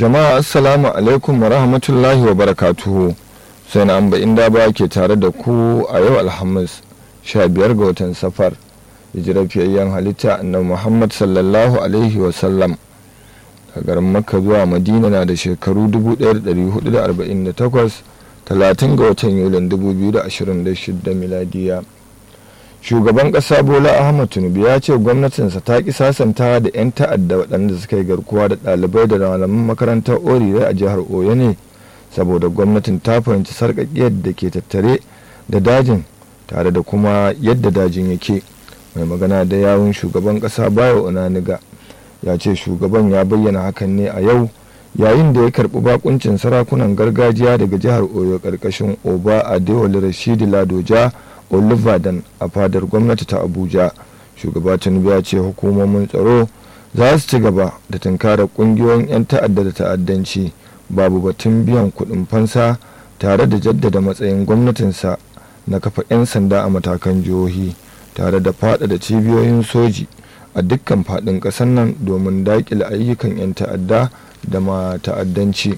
Jama'a assalamu alaikum wa rahmatullahi wa barakatuhu. Sai na amba inda ba ke tare da ku a yau Alhamis 15 ga watan Safar. Hijirar fiyayyen halitta annabi Muhammad sallallahu alaihi wa sallam a garin Makka zuwa Madina na da shekaru 1448, 30 ga watan Yulin 2026 miladiya. Shugaban ƙasa Bola Ahmed Tinubu ya ce gwamnatinsa ta ƙi sasanta da 'yan ta'adda waɗanda suka yi garkuwa da ɗalibai da malaman makarantar Orire a jihar Oyo ne saboda gwamnatin ta fahimci sarƙaƙiyar da ke tattare da dajin tare da kuma yadda dajin yake. Mai magana da yawun shugaban ƙasa Bayo Onaniga ya ce shugaban ya bayyana hakan ne a yau yayin da ya karɓi bakuncin sarakunan gargajiya daga jihar Oyo ƙarƙashin Oba Adewale Rashidi Ladoja Olubadan a fadar gwamnati ta Abuja. Shugaba Tinubu ya ce hukumomin tsaro za su ci gaba da tunkarar kungiyoyin 'yan ta'adda da ta'addanci babu batun biyan kuɗin fansa, tare da jaddada matsayin gwamnatinsa na kafa 'yan sanda a matakan jihohi tare da faɗaɗa cibiyoyin soji a dukkan faɗin ƙasar nan domin daƙile ayyukan 'yan ta'adda da ma ta'addanci.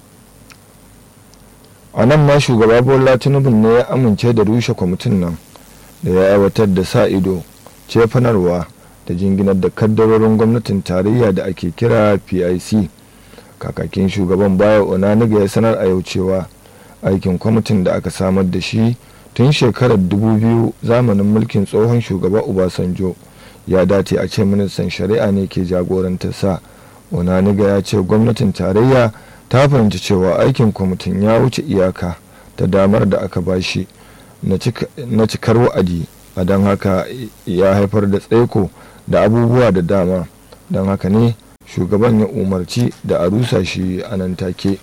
A nan ma shugaba Bola Tinubu ne ya amince da rushe kwamitin nan da ya aiwatar da sa ido, cefanarwa da jinginar da kaddarorin gwamnatin tarayya da ake kira PIC. Kakakin shugaban Bayo Onaniga ya sanar a yau cewa aikin kwamitin da aka samar da shi tun shekarar 2000 zamanin mulkin tsohon shugaba Obasanjo ya dace a ce ministan shari'a ne ke jagorantarsa. Onaniga ya ce gwamnatin tarayya ta fahimci cewa aikin kwamitin ya wuce iyaka ta damar da aka bashi na cikar wa'adi, a don haka ya haifar da tsaiko da abubuwa da dama, don haka ne shugaban ya umarci da a rusa shi a nan take.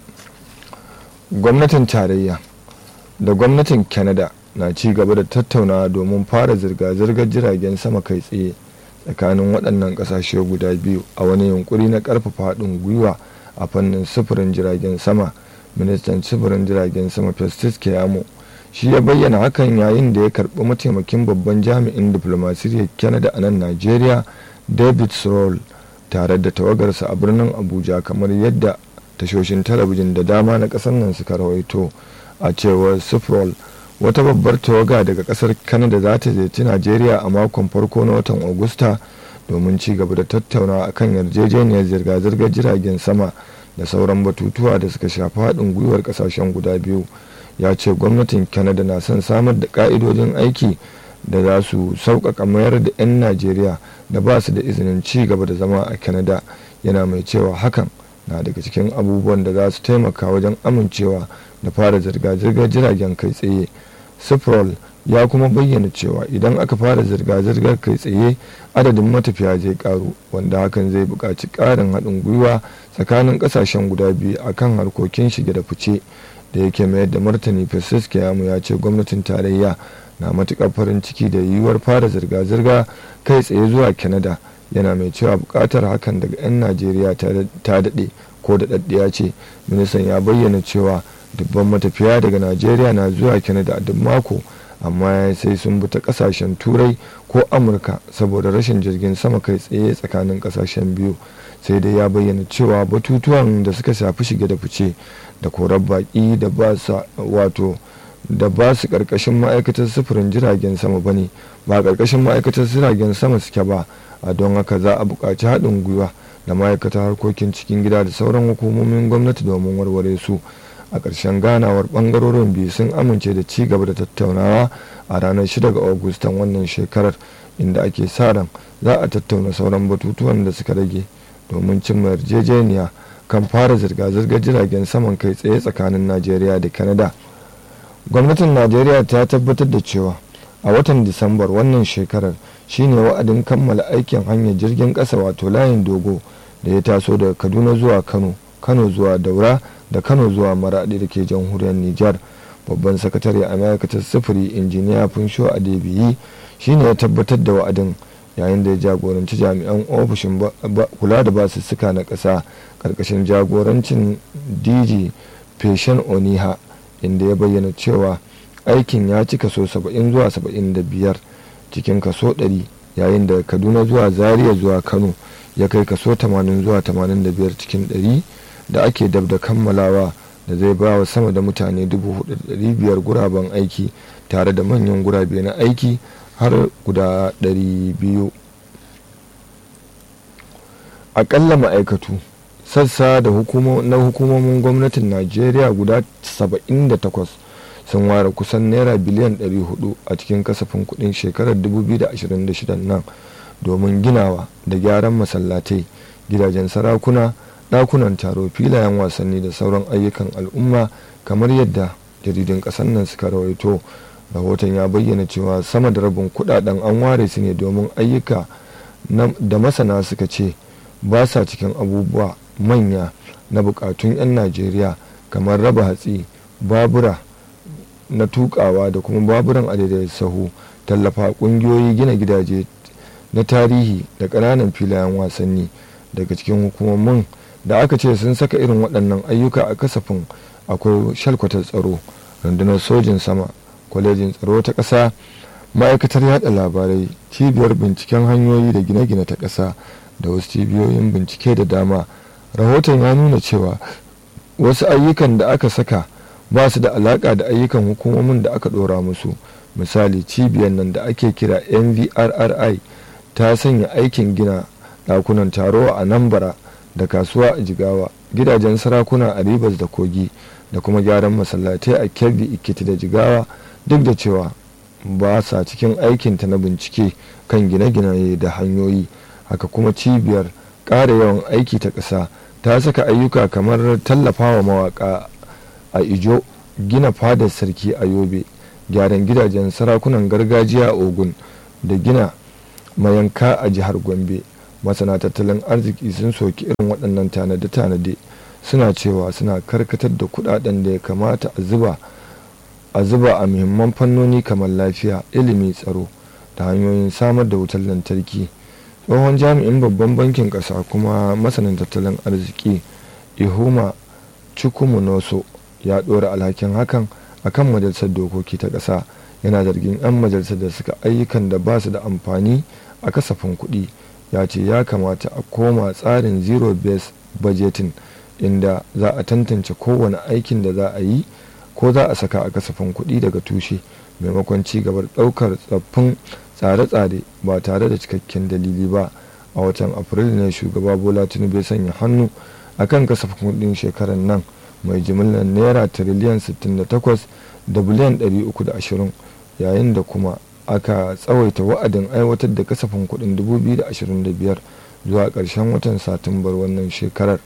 Gwamnatin tarayya da gwamnatin Canada na ci gaba da tattaunawa domin fara zirga-zirgar jiragen sama kai tsaye tsakanin waɗannan ƙasashe guda biyu a wani yunkuri na ƙarfafa haɗin gwiwa a fannin sufurin jiragen sama. Ministan sufurin jiragen sama Festus Keyamo shi ya bayyana hakan yayin da ya karɓi mataimakin babban jami'in diflomasiyyar Canada a nan Najeriya David Sroll tare da tawagarsa a birnin Abuja, kamar yadda tashoshin talabijin da dama na ƙasar nan suka rawaito. A cewar Sroll, wata babbar tawaga daga ƙasar Canada za ta ziyarci Najeriya a makon farko na watan Agusta domin ci gaba da tattaunawa akan yarjejeniyar zirga-zirgar jiragen sama da sauran batutuwa da suka shafi haɗin gwiwar ƙasashen guda biyu. Ya ce gwamnatin Canada na son samar da ƙa'idojin aiki da za su sauƙaƙa mayar da 'yan Najeriya da ba su da izinin ci gaba da zama a Canada, yana mai cewa hakan na daga cikin abubuwan da za su taimaka wajen amincewa da fara zirga-zirgar jiragen kai tsaye. Sproul ya kuma bayyana cewa idan aka fara zirga-zirgar kai tsaye adadin matafiya zai karu, wanda hakan zai buƙaci ƙarin haɗin gwiwa tsakanin ƙasashen guda biyu akan harkokin shige da fice. Da yake mayar da martani, Festus Keyamo ya ce gwamnatin tarayya na matuƙar farin ciki da yiwuwar fara zirga-zirga kai tsaye zuwa Canada, yana mai cewa buƙatar hakan daga 'yan Najeriya ta daɗe ko da ɗaɗɗiya ce. Ministan ya bayyana cewa dubban matafiya daga Najeriya na zuwa Canada a duk mako, amma sai sun bi ta kasashen Turai ko Amurka saboda rashin jirgin sama kai tsaye tsakanin kasashen biyu. Sai dai ya bayyana cewa batutuwan da suka shafi shige da fice da korar baki da ba su karkashin ma'aikatar sufurin jiragen sama bane, ba karkashin ma'aikatar jiragen sama suke ba, a don haka za a buƙaci haɗin gwiwa da ma'aikatar harkokin cikin gida da sauran hukumomin gwamnati domin warware su. A ƙarshen ganawar ɓangarorin biyu sun amince da ci gaba da tattaunawa a ranar 6 ga Agustan wannan shekarar, inda ake sa ran za a tattauna sauran batutuwan da suka rage domin cimma yarjejeniya kan fara zirga-zirgar jiragen saman kai tsaye tsakanin Najeriya da Canada. Gwamnatin Najeriya ta tabbatar da cewa a watan Disambar wannan shekarar shine wa'adin kammala aikin hanyar jirgin ƙasa, wato layin dogo da ya taso daga Kaduna zuwa Kano, Kano zuwa Daura da Kano zuwa Maradi da ke jamhuriyar Nijar. Babban sakatare a ma'aikatar sufuri injiniya Funsho Adebiyi shine ya tabbatar da wa'adin yayin da ya jagoranci jami'an ofishin kula da basussuka na ƙasa ƙarƙashin jagorancin DG Feshen Oniha, inda ya bayyana cewa aikin ya ci kaso 70 zuwa 75 cikin kaso 100, yayin da Kaduna zuwa Zaria zuwa Kano ya kai kaso 80 zuwa 85 cikin 100. da ake dab da kammalawa da zai ba wa sama da mutane 4,500 guraben aiki tare da manyan gurabe na aiki har guda 200. Akalla ma'aikatu sassa da na hukumomin gwamnatin Najeriya guda 78 sun ware kusan naira biliyan 400 a cikin kasafin kudin shekarar 2026 nan domin ginawa da gyaran masallatai, gidajen sarakuna, dakunan taro, filayen wasanni da sauran ayyukan al'umma kamar yadda jaridun kasar nan suka rawaito. Rahoton ya bayyana cewa sama da rabin kudaden an ware su ne domin ayyuka da masana suka ce ba sa cikin abubuwa manya na bukatun 'yan Najeriya kamar raba hatsi, babura na tukawa da kuma baburan adadai sahu, tallafa kungiyoyi gina gidaje na tarihi da ƙananan filayen wasanni. Daga cikin hukumomin da aka ce sun saka irin waɗannan ayyuka a kasafin akwai shalkwatar tsaro, rundunar sojin sama, kwalejin tsaro ta ƙasa, ma'aikatar yada labarai, cibiyar binciken hanyoyi da gine-gine ta ƙasa da wasu cibiyoyin bincike da dama. Rahoton ya nuna cewa wasu ayyukan da aka saka ba su da alaƙa da ayyukan hukumomin da aka ɗora musu. Misali, cibiyar nan da ake kira NVRRI ta sanya aikin gina ɗakunan taro a Anambra da kasuwa a Jigawa, gidajen sarakuna a Rivers da Kogi da kuma gyaran masallatai a Kebbi, Ikiti da Jigawa, duk da cewa ba sa cikin aikinta na bincike kan gine-gine da hanyoyi. Haka kuma cibiyar ƙara yawan aiki ta ƙasa ta saka ayyuka kamar tallafawa mawaƙa a Ijo, gina fadar sarki a Yobe, gyaran gidajen sarakunan gargajiya a Ogun da gina mayanka a jihar Gombe. Masana tattalin arziki sun soki irin waɗannan tanade-tanade, suna cewa suna karkatar da kuɗaɗen da ya kamata a zuba a muhimman fannoni kamar lafiya, ilimi, tsaro da hanyoyin samar da wutar lantarki. Tsohon jami'in babban bankin ƙasa kuma masanin tattalin arziki Ihuma Chukwumunoso ya ɗora alhakin hakan akan majalisar dokoki ta ƙasa. Yana zargin 'yan majalisar da suka ayyukan da ba su da amfani a kasafin kuɗi. Ya ce ya kamata a koma tsarin zero based budgeting, inda za a tantance kowane aikin da za a yi ko za a saka a kasafin kuɗi daga tushe maimakon ci gabar ɗaukar tsaffin tsare-tsare ba tare da cikakken dalili ba. A watan Afrilu ne shugaba Bola Tinubu ya sanya hannu akan kasafin kuɗin shekarar nan mai jimillar naira tiriliyan 68 da biliyan 320, yayin da kuma aka tsawaita wa'adin aiwatar da kasafin kuɗin 2025 zuwa ƙarshen watan Satumbar wannan shekarar.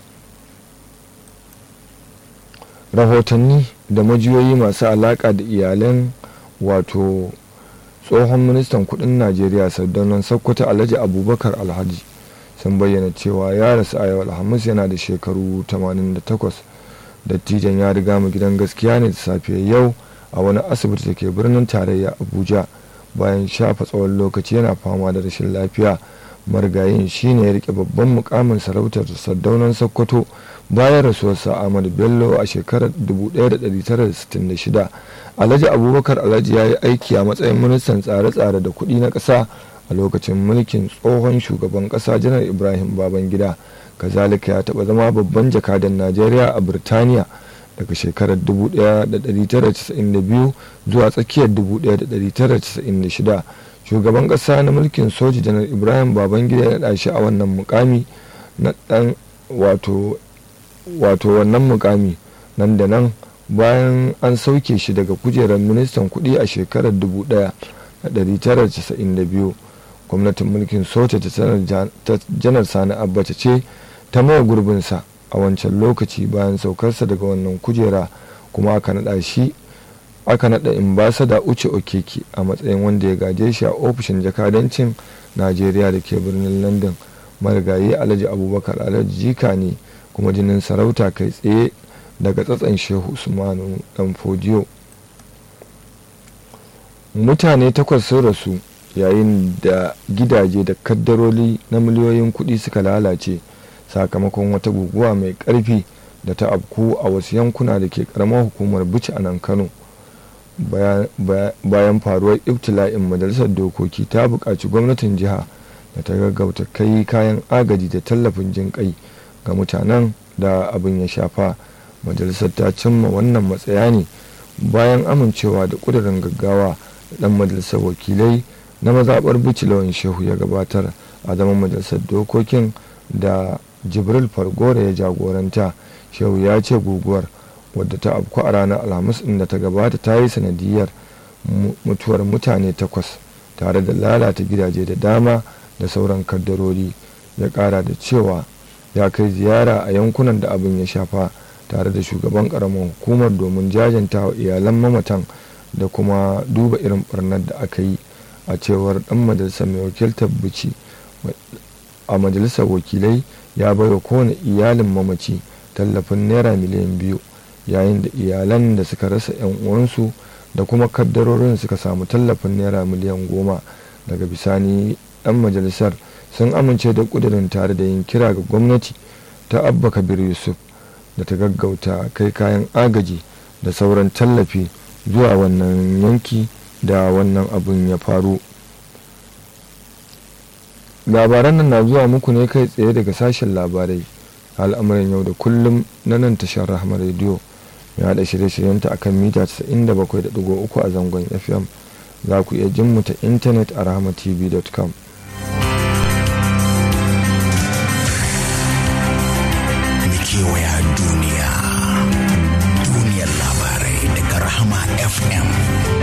Rahotanni da majiyoyi masu alaƙa da iyalan wato tsohon ministan kudin Najeriya Sardaunan Sokoto Alhaji Abubakar Alhaji sun bayyana cewa ya rasu a yau Alhamis yana da shekaru 88. Dattijan ya riga mu gidan gaskiya ne da safe yau a wani asibiti da ke birnin tarayya Abuja bayan shafa tsawon lokaci yana fama da rashin lafiya. Marigayin shine ya rike babban mukamin sarautar Sardaunan Sokoto bayan rasuwarsa Ahmadu Bello a shekarar 1966. Alhaji Abubakar Alhaji ya yi aiki a matsayin ministan tsare-tsare da kuɗi na ƙasa a lokacin mulkin tsohon shugaban ƙasa Janar Ibrahim Babangida. Kazalika ya taɓa zama babban jakadan Najeriya a Birtaniya daga shekarar 1992 zuwa tsakiyar 1996. Shugaban ƙasa na mulkin soji Janar Ibrahim Babangida ya naɗa shi a wannan mukami na ɗan wato wannan mukami nan da nan bayan an sauke shi daga kujerar ministan kuɗi a shekarar 1992. Gwamnatin mulkin soja ta Janar Sani Abacha ce ta maye gurbinsa a wancan lokaci bayan saukarsa daga wannan kujera, kuma aka naɗa Ambassador Uche Okeke a matsayin wanda ya gaje shi a ofishin jakadancin Najeriya da ke birnin London. Marigayi Alhaji Abubakar Alhaji jika ne kuma jinin sarauta kai tsaye daga tsatson Shehu Usmanu Danfodiyo. Mutane 8 sun rasu yayin da gidaje da kaddaroli na miliyoyin kuɗi suka lalace sakamakon wata guguwa mai ƙarfi da ta afku a wasu yankuna da ke ƙaramar hukumar Bichi a nan Kano. Bayan faruwar ibtila'in, majalisar dokoki ta buƙaci gwamnatin jiha da ta gaggauta kai kayan agaji da tallafin jin ƙai ga mutanen da abin ya shafa. Majalisar ta cimma wannan matsaya ne bayan amincewa da ƙudurin gaggawa da ɗan majalisar wakilai na mazaɓar Bichi Lawan Shehu ya gabatar a zaman majalisar dokokin da Jibril Fargore ya jagoranta. Shehu ya ce guguwar wadda ta afku a ranar Alhamis inda ta gabata ta yi sanadiyar mutuwar mutane 8 tare da lalata gidaje da dama da sauran kaddarori. Ya kara da cewa ya kai ziyara a yankunan da abin ya shafa tare da shugaban karamar hukumar domin jajanta wa iyalan mamatan da kuma duba irin barnar da aka yi. A cewar dan majalisar mai wakiltar Bichi a majalisar wakilai ya baiwa kowane iyalin mamaci tallafin naira miliyan 2 yayin da iyalan da suka rasa 'yan uwansu da kuma kaddarorin suka samu tallafin naira miliyan 10. Daga bisani dan majalisar sun amince da kudirin tare da yin kira ga gwamnati ta Abba Kabir Yusuf da ta gaggauta kai kayan agaji da sauran tallafi zuwa wannan yanki da wannan abin ya faru. Labaran nan na zuwa muku ne kai tsaye daga sashen labarai al'amuran yau da kullum na nan tashar Rahama Radio mai haɗa shirye-shiryenta akan mita 97.3 a zangon FM. Za ku iya jin mu ta intanet a rahamatv.com.